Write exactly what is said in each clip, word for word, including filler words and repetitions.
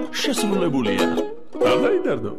შესრულებულია. Დაიდარდო.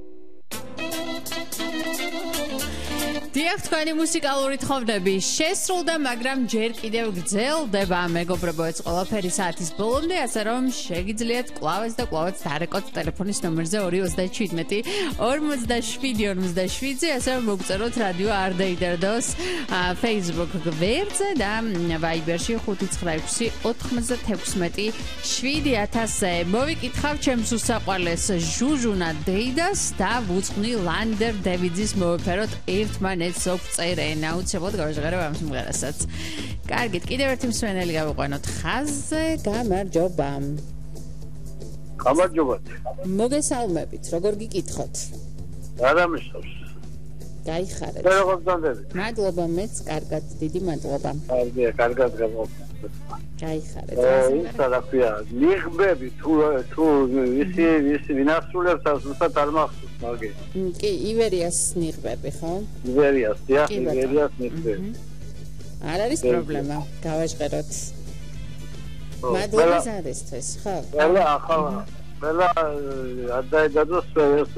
დიახ, თქვენი მუსიკალური თხოვნები შესრულდა, მაგრამ ჯერ კიდევ გრძელდება. მეგობრებო, ეს ყველაფერი საათის ბოლომდე, ასე რომ შეგიძლიათ კვლავაც და კვლავაც დარეკოთ ტელეფონის ნომერზე ორი ოცდაშვიდი ორმოცდაშვიდი ორმოცდაშვიდზე, ასე რომ მოგწეროთ რადიო არ დაიდარდოს Facebook გვერდზე და Viber-ში ხუთი ცხრა ექვსი ოთხმოცდათექვსმეტი შვიდი ათასზე. მოვიკითხავ ჩემს უსაყვარლეს ჟუჟუნა დეიდას და ვუწყვნი ლანდერ დევიძის მოვეფეროთ ერთმანეთს წერენ, აუცილებლად გავაჟღერებ ამ სიმღერასაც. კარგით, კიდევ ერთი მსმენელი გავიყვანოთ ხაზზე. გამარჯობა. გამარჯობა. მოგესალმებით, როგორ გიკითხოთ? არა მისავს. გაიხარეთ. როგორ განდებით? მადლობა, მეც კარგად, დიდი მადლობა. კარგია, კარგად გამოვხდით. გაიხარეთ. ისა რა ქვია, ნიღბები თუ თუ ისი ისი ვინასრულებს ასულსაც არ მახსოვს მაგე. კი, ივერიას ნიღბები, ხო? ივერიას, დიახ, ივერიას ნიღბები. არ არის პრობლემა, გავაჟღეროთ. მადლობა ზარისთვის, ხო? ყველა ახალ ყველა ადაიდადოს ეს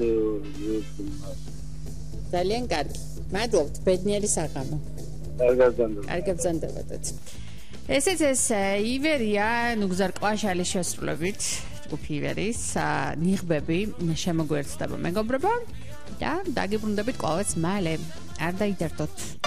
ძალიან კარგი. მადლობთ, ბედნიერი საღამო. კარგად განდებით. კარგად განდებით. ესეც ეს ივერია ნუგზარ ყვაშალის შესრულებით ჯგუფი ივერის ნიღბები შემოგვერცხდება მეგობრებო და დაგიბრუნდებით კვლავაც მალე არ დაიდარდოთ.